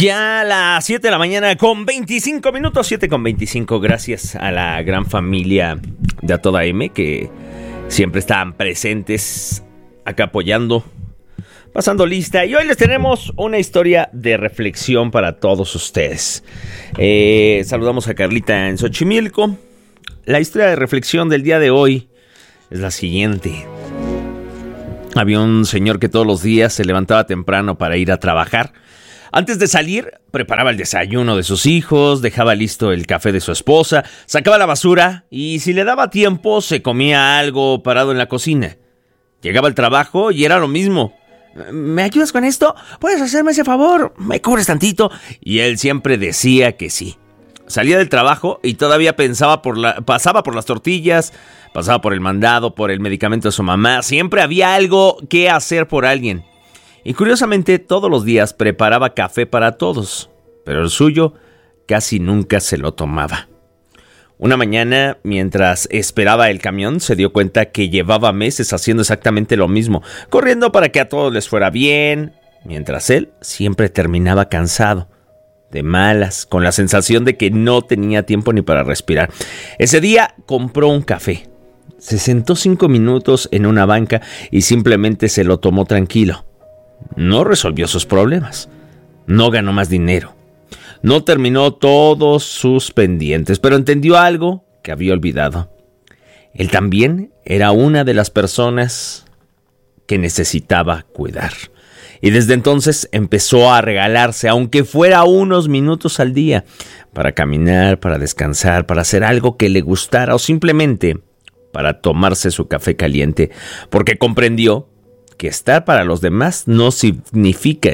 Ya a las 7 de la mañana con 25 minutos, 7 con 25, gracias a la gran familia de A Toda M que siempre están presentes acá apoyando, pasando lista. Y hoy les tenemos una historia de reflexión para todos ustedes. Saludamos a Carlita en Xochimilco. La historia de reflexión del día de hoy es la siguiente. Había un señor que todos los días se levantaba temprano para ir a trabajar. Antes de salir, preparaba el desayuno de sus hijos, dejaba listo el café de su esposa, sacaba la basura y si le daba tiempo se comía algo parado en la cocina. Llegaba al trabajo y era lo mismo. ¿Me ayudas con esto? ¿Puedes hacerme ese favor? ¿Me cubres tantito? Y él siempre decía que sí. Salía del trabajo y todavía pasaba por las tortillas, pasaba por el mandado, por el medicamento de su mamá. Siempre había algo que hacer por alguien. Y curiosamente todos los días preparaba café para todos, pero el suyo casi nunca se lo tomaba. Una mañana, mientras esperaba el camión, se dio cuenta que llevaba meses haciendo exactamente lo mismo, corriendo para que a todos les fuera bien, mientras él siempre terminaba cansado, de malas, con la sensación de que no tenía tiempo ni para respirar. Ese día compró un café, se sentó 5 minutos en una banca y simplemente se lo tomó tranquilo. No resolvió sus problemas, no ganó más dinero, no terminó todos sus pendientes, pero entendió algo que había olvidado. Él también era una de las personas que necesitaba cuidar. Y desde entonces empezó a regalarse, aunque fuera unos minutos al día, para caminar, para descansar, para hacer algo que le gustara o simplemente para tomarse su café caliente, porque comprendió que estar para los demás no significa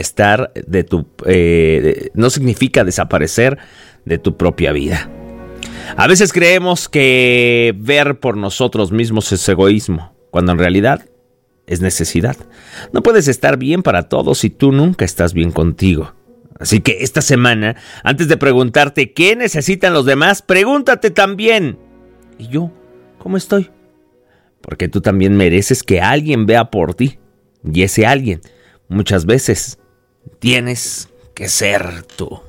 no significa desaparecer de tu propia vida. A veces creemos que ver por nosotros mismos es egoísmo, cuando en realidad es necesidad. No puedes estar bien para todos si tú nunca estás bien contigo. Así que esta semana, antes de preguntarte qué necesitan los demás, pregúntate también: ¿y yo cómo estoy? Porque tú también mereces que alguien vea por ti. Y ese alguien, muchas veces, tienes que ser tú.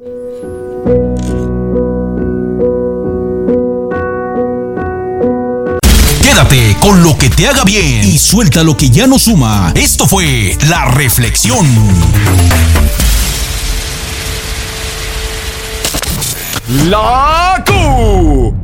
Quédate con lo que te haga bien y suelta lo que ya no suma. Esto fue La Reflexión. ¡La Q!